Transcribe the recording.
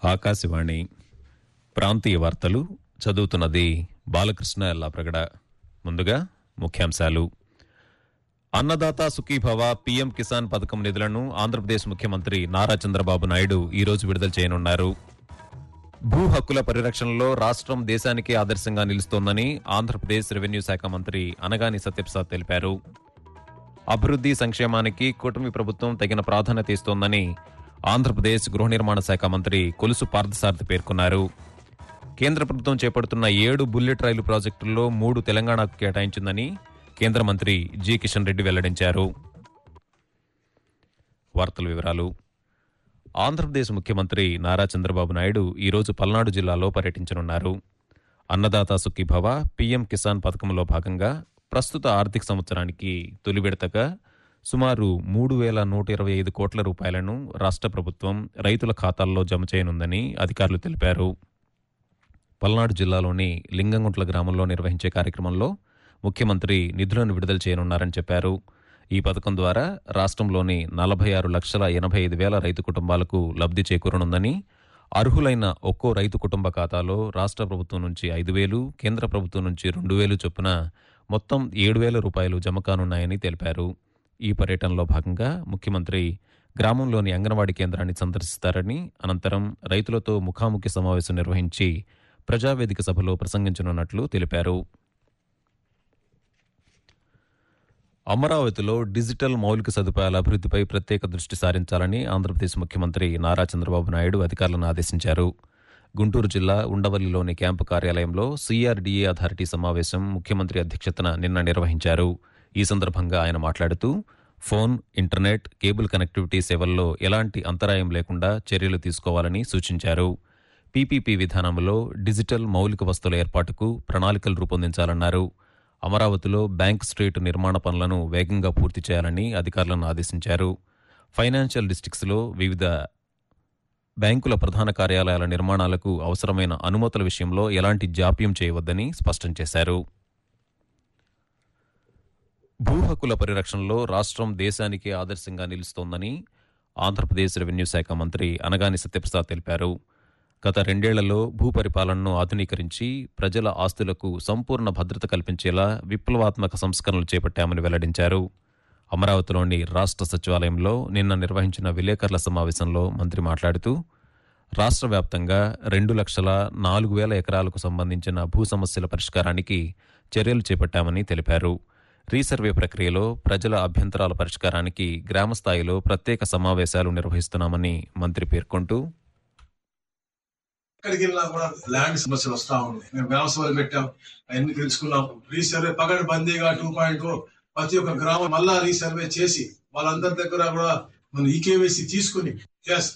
ఆకాశవాణి ప్రాంతీయ వార్తలు చదువుతున్నది బాలకృష్ణ ఎల్లాప్రగడ. ముందుగా ముఖ్యాంశాలు. అన్నదాత సుఖీభవ పీఎం కిసాన్ పథకం నిధులను ఆంధ్రప్రదేశ్ ముఖ్యమంత్రి నారా చంద్రబాబు నాయుడు ఈరోజు విడుదల చేయనున్నారు. భూ హక్కుల పరిరక్షణలో రాష్ట్రం దేశానికే ఆదర్శంగా నిలుస్తోందని ఆంధ్రప్రదేశ్ రెవెన్యూ శాఖ మంత్రి అనగాని సత్యప్రసాద్ తెలిపారు. అభివృద్ది సంక్షేమానికి కూటమి ప్రభుత్వం తగిన ప్రాధాన్యత ఇస్తోందని ఆంధ్రప్రదేశ్ గృహ నిర్మాణ శాఖ మంత్రి కొలుసు పార్థసారథి పేర్కొన్నారు. కేంద్ర ప్రభుత్వం చేపడుతున్న 7 బుల్లెట్ రైలు ప్రాజెక్టుల్లో 3 తెలంగాణకు కేటాయించిందని కేంద్ర మంత్రి జి కిషన్ రెడ్డి వెల్లడించారు. వార్తల వివరాలు. ఆంధ్రప్రదేశ్ ముఖ్యమంత్రి నారా చంద్రబాబు నాయుడు ఈరోజు పల్నాడు జిల్లాలో పర్యటించనున్నారు. అన్నదాత సుఖీభవ పీఎం కిసాన్ పథకంలో భాగంగా ప్రస్తుత ఆర్థిక సంవత్సరానికి తొలి విడతగా సుమారు 3,125 కోట్ల రూపాయలను రాష్ట్ర ప్రభుత్వం రైతుల ఖాతాల్లో జమ చేయనుందని అధికారులు తెలిపారు. పల్నాడు జిల్లాలోని లింగంగుంట్ల గ్రామంలో నిర్వహించే కార్యక్రమంలో ముఖ్యమంత్రి నిధులను విడుదల చేయనున్నారని చెప్పారు. ఈ పథకం ద్వారా రాష్ట్రంలోని 46,85,000 రైతు కుటుంబాలకు లబ్ధి చేకూరనుందని, అర్హులైన ఒక్కో రైతు కుటుంబ ఖాతాలో రాష్ట్ర ప్రభుత్వం నుంచి 5,000, కేంద్ర ప్రభుత్వం నుంచి 2,000 చొప్పున మొత్తం 7,000 రూపాయలు జమ కానున్నాయని తెలిపారు. ఈ పర్యటనలో భాగంగా ముఖ్యమంత్రి గ్రామంలోని అంగన్వాడీ కేంద్రాన్ని సందర్శిస్తారని, అనంతరం రైతులతో ముఖాముఖి సమావేశం నిర్వహించి ప్రజావేదిక సభలో ప్రసంగించనున్నట్లు తెలిపారు. అమరావతిలో డిజిటల్ మౌలిక సదుపాయాల అభివృద్ధిపై ప్రత్యేక దృష్టి సారించాలని ఆంధ్రప్రదేశ్ ముఖ్యమంత్రి నారా చంద్రబాబు నాయుడు అధికారులను ఆదేశించారు. గుంటూరు జిల్లా ఉండవల్లిలోని క్యాంపు కార్యాలయంలో సిఆర్డీఏ అథారిటీ సమావేశం ముఖ్యమంత్రి అధ్యక్షతన నిన్న నిర్వహించారు. ఈ సందర్భంగా ఆయన మాట్లాడుతూ ఫోన్, ఇంటర్నెట్, కేబుల్ కనెక్టివిటీ సేవల్లో ఎలాంటి అంతరాయం లేకుండా చర్యలు తీసుకోవాలని సూచించారు. పీపీపీ విధానంలో డిజిటల్ మౌలిక వస్తువుల ఏర్పాటుకు ప్రణాళికలు రూపొందించాలన్నారు. అమరావతిలో బ్యాంక్ స్ట్రీట్ నిర్మాణ పనులను వేగంగా పూర్తి చేయాలని అధికారులను ఆదేశించారు. ఫైనాన్షియల్ డిస్ట్రిక్ట్స్లో వివిధ బ్యాంకుల ప్రధాన కార్యాలయాల నిర్మాణాలకు అవసరమైన అనుమతుల విషయంలో ఎలాంటి జాప్యం చేయవద్దని స్పష్టం చేశారు. భూ హక్కుల పరిరక్షణలో రాష్ట్రం దేశానికే ఆదర్శంగా నిలుస్తోందని ఆంధ్రప్రదేశ్ రెవెన్యూ శాఖ మంత్రి అనగాని సత్యప్రసాద్ తెలిపారు. గత 2 ఏళ్లలో భూ పరిపాలనను ఆధునీకరించి ప్రజల ఆస్తులకు సంపూర్ణ భద్రత కల్పించేలా విప్లవాత్మక సంస్కరణలు చేపట్టామని వెల్లడించారు. అమరావతిలోని రాష్ట్ర సచివాలయంలో నిన్న నిర్వహించిన విలేకరుల సమావేశంలో మంత్రి మాట్లాడుతూ రాష్ట్ర వ్యాప్తంగా 2,04,000 ఎకరాలకు సంబంధించిన భూ సమస్యల పరిష్కారానికి చర్యలు చేపట్టామని తెలిపారు. రీసర్వే ప్రక్రియలో ప్రజల అభ్యంతరాల పరిష్కారానికి గ్రామస్థాయిలో ప్రత్యేక సమావేశాలు నిర్వహిస్తున్నామని మంత్రి పేర్కొంటూ, ఎక్కడికి వెళ్ళినా కూడా ల్యాండ్ సమస్యలు వస్తా ఉన్నాయి. మేము గ్రామ సభలు పెట్టాం, అవన్నీ తెలుసుకున్నాం. రీసర్వే పగడ్ బందీగా 2.0 ప్రతి ఒక్క గ్రామం మళ్ళా రీసర్వే చేసి వాళ్ళందరి దగ్గర కూడా మనం ఈకేవైసీ తీసుకుని